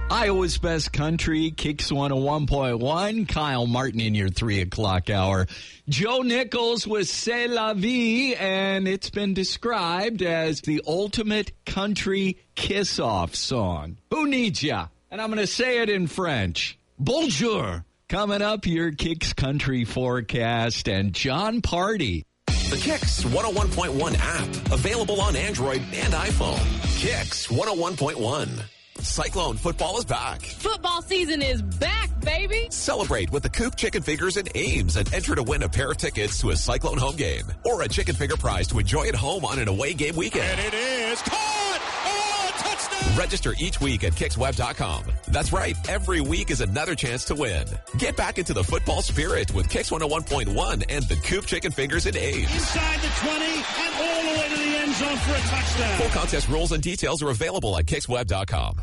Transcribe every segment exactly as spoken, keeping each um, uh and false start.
Iowa's Best Country, Kicks one oh one point one. Kyle Martin in your three o'clock hour. Joe Nichols with C'est La Vie, and it's been described as the ultimate country kiss-off song. Who needs ya? And I'm going to say it in French. Bonjour. Coming up, your Kicks Country forecast and John Party. The Kicks one oh one point one app, available on Android and iPhone. Kicks one oh one point one. Cyclone football is back. Football season is back, baby. Celebrate with the Coop Chicken Fingers and Ames and enter to win a pair of tickets to a Cyclone home game or a chicken finger prize to enjoy at home on an away game weekend. And it is caught! Oh, touchdown! Register each week at kicks web dot com. That's right. Every week is another chance to win. Get back into the football spirit with Kicks one oh one point one and the Coop Chicken Fingers and Ames. Inside the twenty and all the way to the end zone for a touchdown. Full contest rules and details are available at kicks web dot com.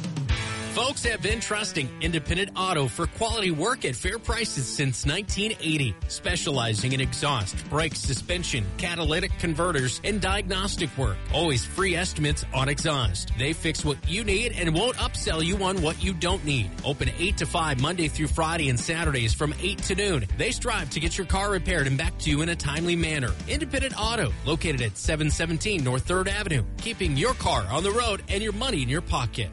Folks have been trusting Independent Auto for quality work at fair prices since nineteen eighty, specializing in exhaust, brake, suspension, catalytic converters, and diagnostic work. Always free estimates on exhaust. They fix what you need and won't upsell you on what you don't need. Open eight to five Monday through Friday and Saturdays from eight to noon. They strive to get your car repaired and back to you in a timely manner. Independent Auto, located at seven seventeen North third Avenue, keeping your car on the road and your money in your pocket.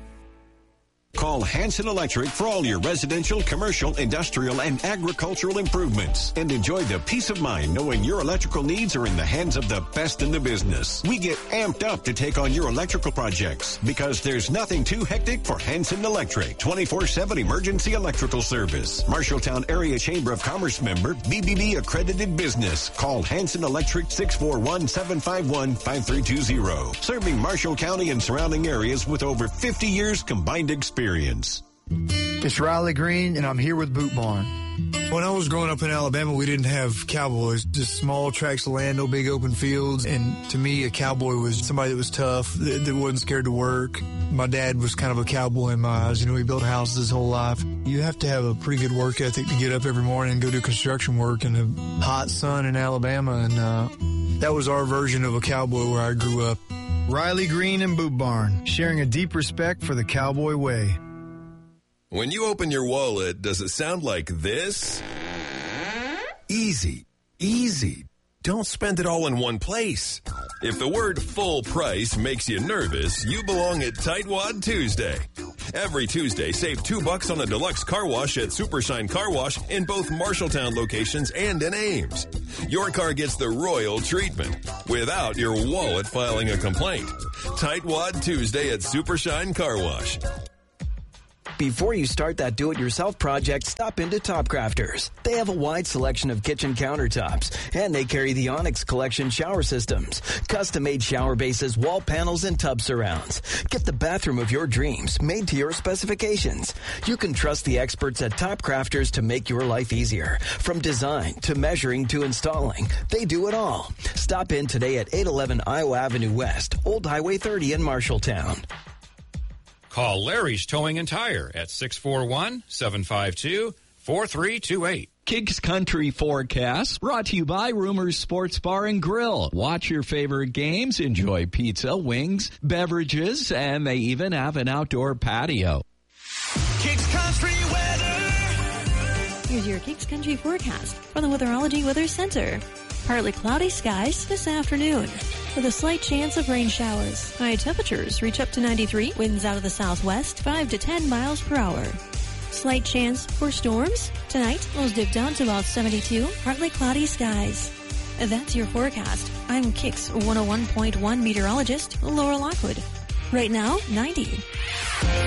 Call Hanson Electric for all your residential, commercial, industrial, and agricultural improvements. And enjoy the peace of mind knowing your electrical needs are in the hands of the best in the business. We get amped up to take on your electrical projects because there's nothing too hectic for Hanson Electric. twenty-four seven emergency electrical service. Marshalltown Area Chamber of Commerce member, B B B accredited business. Call Hanson Electric six four one, seven five one, five three two zero. Serving Marshall County and surrounding areas with over fifty years combined experience. It's Riley Green, and I'm here with Boot Barn. When I was growing up in Alabama, we didn't have cowboys, just small tracts of land, no big open fields. And to me, a cowboy was somebody that was tough, that, that wasn't scared to work. My dad was kind of a cowboy in my eyes. You know, he built houses his whole life. You have to have a pretty good work ethic to get up every morning and go do construction work in the hot sun in Alabama. And uh, that was our version of a cowboy where I grew up. Riley Green and Boot Barn, sharing a deep respect for the cowboy way. When you open your wallet, does it sound like this? Easy, easy. Don't spend it all in one place. If the word full price makes you nervous, you belong at Tightwad Tuesday. Every Tuesday, save two bucks on a deluxe car wash at Super Shine Car Wash in both Marshalltown locations and in Ames. Your car gets the royal treatment without your wallet filing a complaint. Tightwad Tuesday at Super Shine Car Wash. Before you start that do-it-yourself project, stop into Top Crafters. They have a wide selection of kitchen countertops, and they carry the Onyx Collection shower systems, custom-made shower bases, wall panels, and tub surrounds. Get the bathroom of your dreams made to your specifications. You can trust the experts at Top Crafters to make your life easier. From design to measuring to installing, they do it all. Stop in today at eight eleven Iowa Avenue West, Old Highway thirty in Marshalltown. Call Larry's Towing and Tire at six four one, seven five two, four three two eight. Kicks Country Forecast brought to you by Rumors Sports Bar and Grill. Watch your favorite games, enjoy pizza, wings, beverages, and they even have an outdoor patio. Kicks Country weather. Here's your Kicks Country forecast from the Weatherology Weather Center. Partly cloudy skies this afternoon with a slight chance of rain showers. High temperatures reach up to ninety-three, winds out of the southwest, five to ten miles per hour. Slight chance for storms. Tonight, lows dip down to about seventy-two, partly cloudy skies. That's your forecast. I'm Kicks one oh one point one meteorologist Laura Lockwood. Right now, ninety.